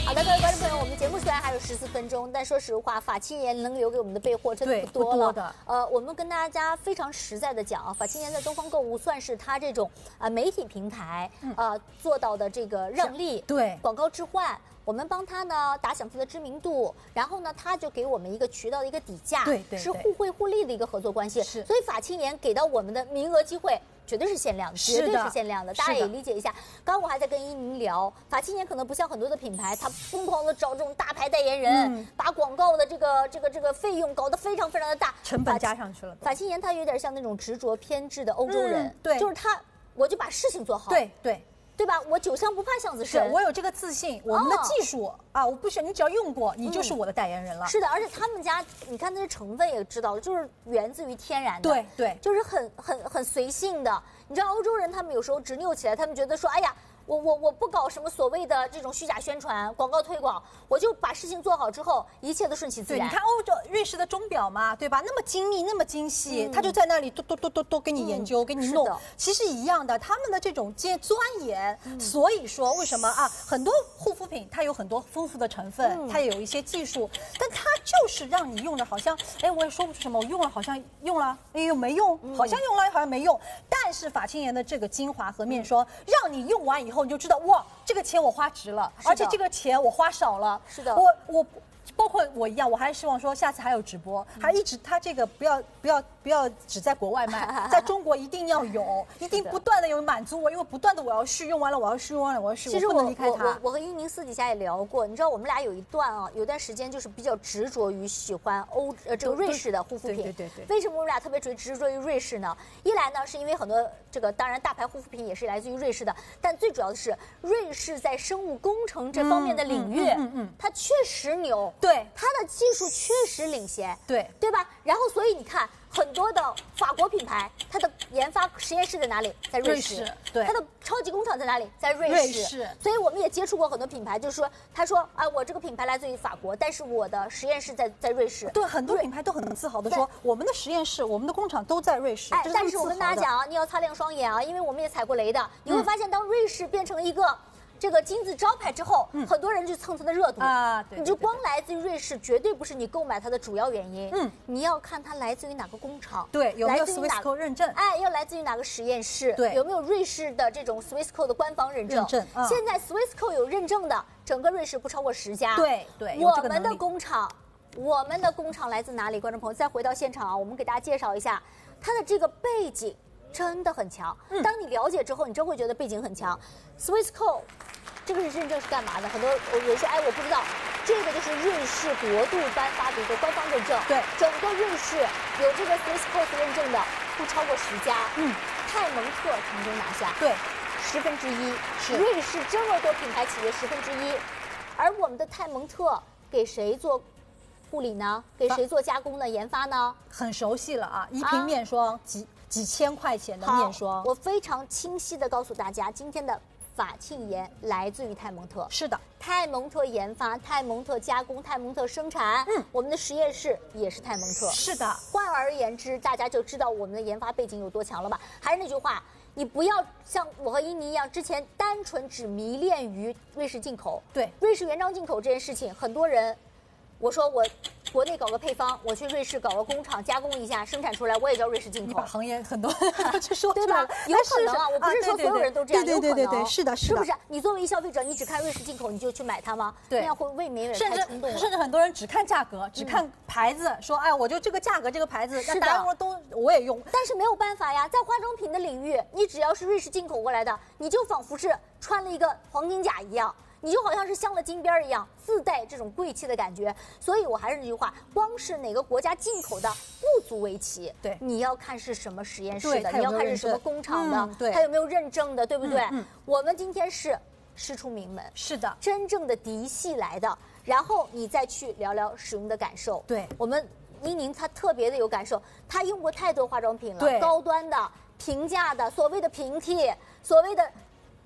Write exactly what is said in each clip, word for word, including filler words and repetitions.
好的，各位观众朋友，我们的节目虽然还有十四分钟，但说实话，法青颜能留给我们的备货真的不多了。不多的。呃，我们跟大家非常实在的讲啊，法青颜在东方购物算是它这种啊、呃、媒体平台啊、呃、做到的这个让利， 对广告置换。我们帮他呢打响他的知名度，然后呢，他就给我们一个渠道的一个底价， 对对， 是互惠互利的一个合作关系。 是， 所以法青颜给到我们的名额机会绝对是限量的，绝对是限量的，大家也理解一下。刚刚我还在跟依宁聊，法青颜可能不像很多的品牌，他疯狂的找这种大牌代言人，嗯、把广告的这个这个这个费用搞得非常非常的大， 成本加上去了。 法青颜他有点像那种执着偏执的欧洲人， 嗯、对， 就是他，我就把事情做好。 对对。 对吧？我酒香不怕巷子深， 我有这个自信，我们的技术、哦、啊，我不需要你，只要用过，你就是我的代言人了。 嗯、是的，而且他们家，你看那些成分也知道了，就是源自于天然的， 对对， 就是很很很随性的。你知道欧洲人他们有时候执拗起来，他们觉得说，哎呀。我我我不搞什么所谓的这种虚假宣传、广告推广，我就把事情做好之后，一切都顺其自然。 对，你看欧洲、瑞士的钟表嘛，对吧？那么精密，那么精细，嗯、他就在那里嘟嘟嘟嘟嘟给你研究，嗯、给你弄。其实一样的，他们的这种钻研，嗯、所以说为什么啊？很多护肤品它有很多丰富的成分，嗯、它也有一些技术，但它就是让你用的好像，哎，我也说不出什么，我用了好像用了，哎又没用，嗯、好像用了好像没用。但是法青颜的这个精华和面霜，嗯、让你用完以后。后你就知道哇，这个钱我花值了，而且这个钱我花少了。 是的， 我我包括我一样，我还是希望说下次还有直播，嗯、还一直他这个不要不要不要只在国外卖，在中国一定要有，一定不断的有满足我，因为不断的我要续，用完了我要续，用完了我要续， 其实我不能离开它。 我我我和依宁私底下也聊过，你知道我们俩有一段啊，有段时间就是比较执着于喜欢欧呃这个瑞士的护肤品。 对对对对。 为什么我们俩特别执着于瑞士呢？一来呢是因为很多这个当然大牌护肤品也是来自于瑞士的，但最主要的是瑞士在生物工程这方面的领域，嗯嗯嗯，它确实牛， 对， 它的技术确实领先， 对对吧？然后所以你看。很多的法国品牌，它的研发实验室在哪里？在瑞士。 瑞士对， 它的超级工厂在哪里？在瑞士。 瑞士。 所以我们也接触过很多品牌，就是说，他说啊，我这个品牌来自于法国，但是我的实验室在在瑞士。 对，很多品牌都很自豪的说，我们的实验室、我们的工厂都在瑞士。 哎，但是我跟大家讲啊，你要擦亮双眼啊，因为我们也踩过雷的，你会发现，当瑞士变成一个。这个金字招牌之后，嗯、很多人去蹭它的热度啊。对， 你就光来自于瑞士，绝对不是你购买它的主要原因。嗯，你要看它来自于哪个工厂， 对，有没有 Swissco 认证？ 哎，要来自于哪个实验室？ 对， 有没有瑞士的这种 Swissco 的官方认证？ 认证。 嗯、现在 Swissco 有认证的，整个瑞士不超过十家。 对对， 我们的工厂，我们的工厂来自哪里？观众朋友，再回到现场啊，我们给大家介绍一下它的这个背景。真的很强，嗯、当你了解之后，你真会觉得背景很强。Swissco 这个是认证是干嘛的？很多人说，哎，我不知道，这个就是瑞士国度颁发的一个官方认证。 对， 整个瑞士有这个 Swissco 认证的不超过十家。嗯，泰蒙特曾经拿下， 对， 十分之一。 是瑞士这么多品牌企业十分之一，而我们的泰蒙特给谁做护理呢？给谁做加工呢？研发呢？ 很熟悉了啊，一瓶面霜几。啊几千块钱的面霜， 我非常清晰的告诉大家，今天的法庆颜来自于泰蒙特。 是的， 泰蒙特研发、泰蒙特加工、泰蒙特生产。嗯，我们的实验室也是泰蒙特。 是的， 换而言之，大家就知道我们的研发背景有多强了吧？还是那句话，你不要像我和依妮一样，之前单纯只迷恋于瑞士进口。 对， 瑞士原装进口这件事情，很多人。我说我国内搞个配方，我去瑞士搞个工厂加工一下，生产出来我也叫瑞士进口。 行业很多去说对吧？有可能啊，我不是说所有人都这样， 对对对对，是的，是的，是不是？你作为一消费者，你只看瑞士进口，你就去买它吗？ 对， 那样会未免有点太冲动了。 甚至很多人只看价格，只看牌子，说哎，我就这个价格，这个牌子， 是的，我都我也用。 但是没有办法呀，在化妆品的领域，你只要是瑞士进口过来的，你就仿佛是穿了一个黄金甲一样。你就好像是镶了金边一样，自带这种贵气的感觉。所以我还是那句话，光是哪个国家进口的不足为奇。 对， 你要看是什么实验室的， 你要看是什么工厂的， 嗯、对， 它有没有认证的，对不对？ 嗯嗯、 我们今天是师出名门， 是的， 真正的嫡系来的。然后你再去聊聊使用的感受。 对， 我们依宁她特别的有感受，她用过太多化妆品了， 对， 高端的、平价的，所谓的平替，所谓的。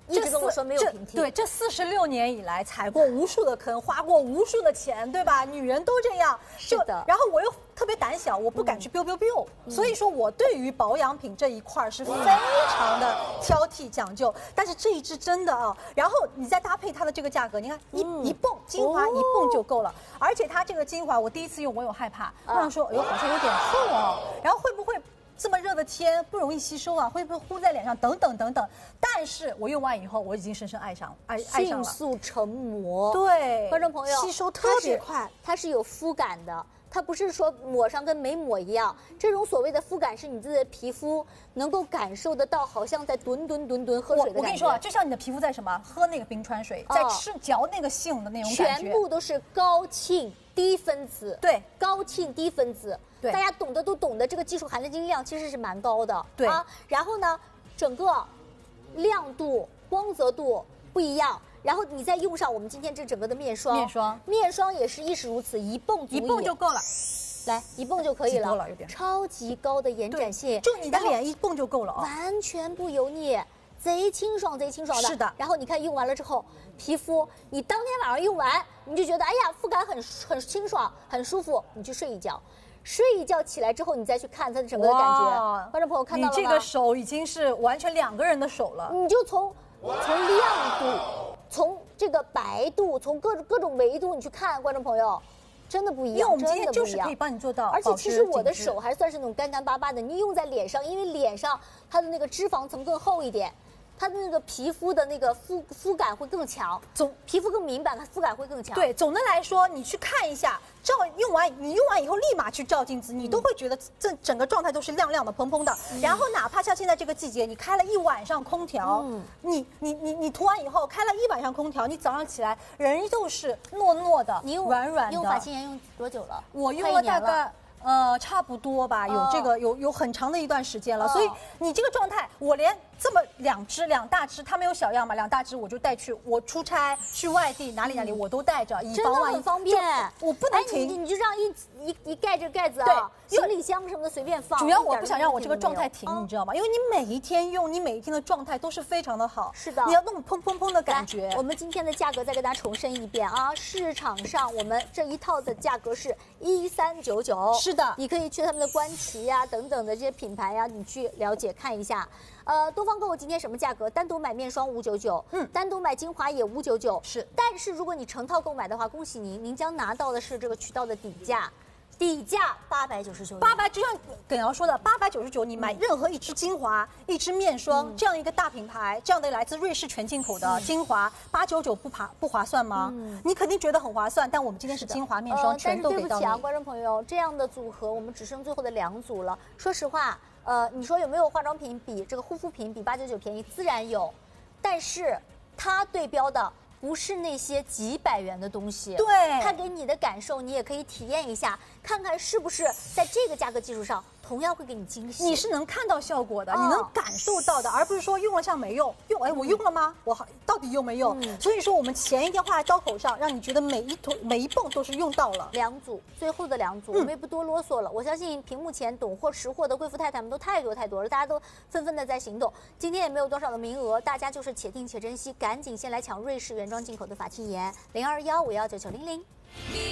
一直跟我说没有平替。 对，这四十六年以来踩过无数的坑，花过无数的钱，对吧？女人都这样。 是的。 然后我又特别胆小，我不敢去 biu biu biu，、嗯、所以说我对于保养品这一块是非常的挑剔讲究。但是这一支真的啊，然后你再搭配它的这个价格，你看一、嗯、一泵精华一泵就够了。哦、而且它这个精华我第一次用我有害怕，我想说哎呦好像有点厚哦，然后会不会？这么热的天不容易吸收啊，会不会糊在脸上？等等等等。但是我用完以后，我已经深深爱上爱爱上了， 迅速成膜。 对， 观众朋友， 吸收特别快， 它是有肤感的。它不是说抹上跟没抹一样，这种所谓的肤感是你自己的皮肤能够感受得到，好像在吨吨吨吨喝水的感觉。 我跟你说啊，就像你的皮肤在什么喝那个冰川水，在吃嚼那个杏的那种感觉， 全部都是高烃低分子。 对， 高烃低分子。对，大家懂得都懂得，这个技术含金量其实是蛮高的。 对啊，然后呢，整个亮度、光泽度不一样。然后你再用上我们今天这整个的面霜， 面霜， 面霜也是亦是如此，一泵足矣， 一泵就够了， 来一泵就可以了， 多了有点， 超级高的延展性， 就你的脸一泵就够了啊， 完全不油腻，贼清爽，贼清爽的。 是的。 然后你看用完了之后，皮肤你当天晚上用完，你就觉得哎呀，肤感很很清爽，很舒服，你去睡一觉。睡一觉起来之后，你再去看它的整个的感觉，观众朋友看到了吗？ 你这个手已经是完全两个人的手了。 你就从从亮度，从这个白度，从各各种维度你去看，观众朋友，真的不一样。 因为我们今天就是可以帮你做到， 而且其实我的手还算是那种干干巴巴的，你用在脸上，因为脸上它的那个脂肪层更厚一点。它的那个皮肤的那个肤肤感会更强，总皮肤更敏感，它肤感会更强。 对，总的来说，你去看一下，照用完你用完以后立马去照镜子，你都会觉得这整个状态都是亮亮的、蓬蓬的。嗯、然后哪怕像现在这个季节，你开了一晚上空调，嗯、你你你你涂完以后开了一晚上空调，你早上起来人就是糯糯的、 你用软软的。 用发青颜用多久了？ 我用了大概。呃，差不多吧，有这个、哦、有有很长的一段时间了，哦、所以你这个状态，我连这么两支两大支，它没有小样嘛，两大支我就带去，我出差去外地哪里哪里我都带着，以防万一。 真的很方便， 我不能停， 哎、你, 你就这样一一一盖这个盖子啊，行李箱什么的随便放。 主要我不想让我这个状态停，你知道吗？因为你每一天用，你每一天的状态都是非常的好。 是的， 你要那种砰砰砰的感觉。 我们今天的价格再给大家重申一遍啊，市场上我们这一套的价格是一三九九。 是的， 你可以去他们的官旗呀、啊、等等的这些品牌呀、啊，你去了解看一下。呃，东方购物今天什么价格？单独买面霜五九九，嗯，单独买精华也五九九， 是。 但是如果你成套购买的话，恭喜您，您将拿到的是这个渠道的底价。底价八百九十九， 八百就像耿瑶说的，八百九十九，你买任何一支精华、一支面霜、嗯、这样一个大品牌，这样的来自瑞士全进口的精华，八九九不划不划算吗？嗯、你肯定觉得很划算，但我们今天是精华面霜、呃、全都给到你。 但是对不起啊，观众朋友，这样的组合我们只剩最后的两组了。说实话，呃，你说有没有化妆品比这个护肤品比八九九便宜？自然有，但是它对标的。不是那些几百元的东西， 对， 它给你的感受，你也可以体验一下，看看是不是在这个价格基础上，同样会给你惊喜。 你是能看到效果的，哦、你能感受到的，而不是说用了像没用。用，哎，我用了吗？我好到底用没用？嗯、所以说，我们钱一定要花在刀口上，让你觉得每一桶每一泵都是用到了。 两组，最后的两组，嗯、我们也不多啰嗦了。我相信屏幕前懂货识货的贵妇太太们都太多太多了，大家都纷纷的在行动。今天也没有多少的名额，大家就是且听且珍惜，赶紧先来抢瑞士原装进口的法青颜零二幺五幺九九零零。